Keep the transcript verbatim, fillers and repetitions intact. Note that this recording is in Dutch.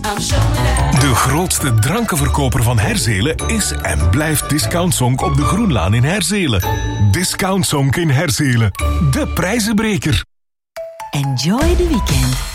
De grootste drankenverkoper van Herzelen is en blijft Discount Zonk op de Groenlaan in Herzelen. Discount Zonk in Herzelen. De prijzenbreker. Enjoy the weekend.